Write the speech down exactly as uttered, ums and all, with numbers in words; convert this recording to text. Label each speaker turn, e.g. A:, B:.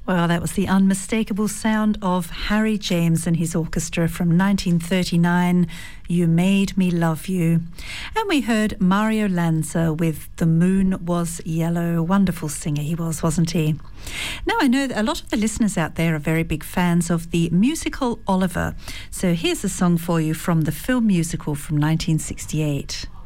A: Well, that was the unmistakable sound of Harry James and his orchestra from nineteen thirty-nine, You Made Me Love You. And we heard Mario Lanza with The Moon Was Yellow. Wonderful singer he was, wasn't he? Now, I know that a lot of the listeners out there are very big fans of the musical Oliver. So here's a song for you from the film musical from nineteen sixty-eight.